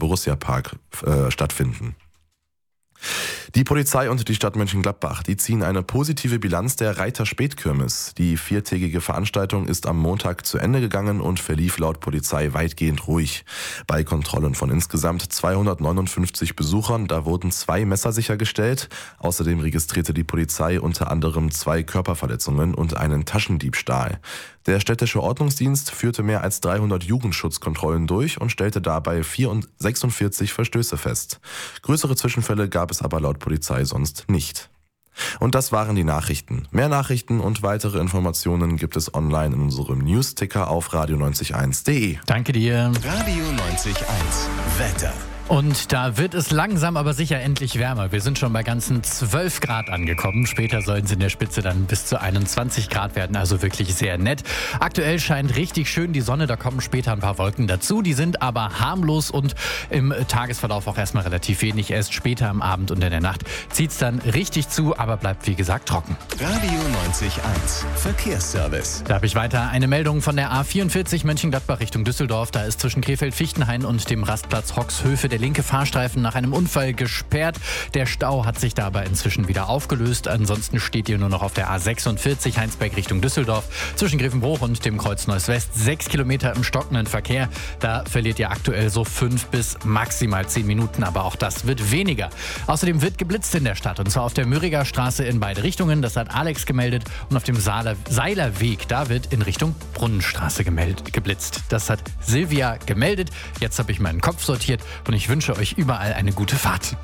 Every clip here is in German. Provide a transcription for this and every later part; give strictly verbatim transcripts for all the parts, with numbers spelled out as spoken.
Borussia-Park äh, stattfinden. Die Polizei und die Stadt Mönchengladbach, die ziehen eine positive Bilanz der Reiter-Spätkirmes. Die viertägige Veranstaltung ist am Montag zu Ende gegangen und verlief laut Polizei weitgehend ruhig. Bei Kontrollen von insgesamt zweihundertneunundfünfzig Besuchern, da wurden zwei Messer sichergestellt. Außerdem registrierte die Polizei unter anderem zwei Körperverletzungen und einen Taschendiebstahl. Der städtische Ordnungsdienst führte mehr als dreihundert Jugendschutzkontrollen durch und stellte dabei sechsundvierzig Verstöße fest. Größere Zwischenfälle gab es aber laut Polizei sonst nicht. Und das waren die Nachrichten. Mehr Nachrichten und weitere Informationen gibt es online in unserem News-Ticker auf radio neunzig eins punkt de. Danke dir. Radio neunzig Komma eins Wetter. Und da wird es langsam aber sicher endlich wärmer. Wir sind schon bei ganzen zwölf Grad angekommen. Später sollen es in der Spitze dann bis zu einundzwanzig Grad werden, also wirklich sehr nett. Aktuell scheint richtig schön die Sonne, da kommen später ein paar Wolken dazu. Die sind aber harmlos und im Tagesverlauf auch erstmal relativ wenig. Erst später am Abend und in der Nacht zieht es dann richtig zu, aber bleibt wie gesagt trocken. Radio neunzig Komma eins Verkehrsservice. Da habe ich weiter eine Meldung von der A vierundvierzig Mönchengladbach Richtung Düsseldorf. Da ist zwischen Krefeld-Fichtenhain und dem Rastplatz Hoxhöfe der linke Fahrstreifen nach einem Unfall gesperrt. Der Stau hat sich dabei inzwischen wieder aufgelöst. Ansonsten steht ihr nur noch auf der A sechsundvierzig Heinsberg Richtung Düsseldorf. Zwischen Grevenbruch und dem Kreuz Neuss-West sechs Kilometer im stockenden Verkehr. Da verliert ihr aktuell so fünf bis maximal zehn Minuten, aber auch das wird weniger. Außerdem wird geblitzt in der Stadt und zwar auf der Mürriger Straße in beide Richtungen. Das hat Alex gemeldet und auf dem Seiler, Seilerweg, da wird in Richtung Brunnenstraße gemeldet, geblitzt. Das hat Silvia gemeldet. Jetzt habe ich meinen Kopf sortiert und ich wünsche euch überall eine gute Fahrt.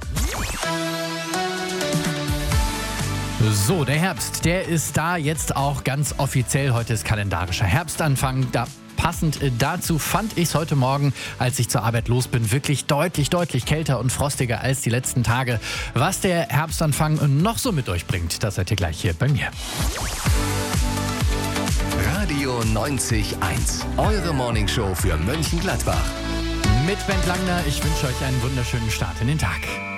So, der Herbst, der ist da jetzt auch ganz offiziell. Heute ist kalendarischer Herbstanfang. Da Passend dazu fand ich es heute Morgen, als ich zur Arbeit los bin, wirklich deutlich, deutlich kälter und frostiger als die letzten Tage. Was der Herbstanfang noch so mit euch bringt, das seid ihr gleich hier bei mir. Radio neunzig Komma eins, eure Morningshow für Mönchengladbach. Mit Bent Langner, ich wünsche euch einen wunderschönen Start in den Tag.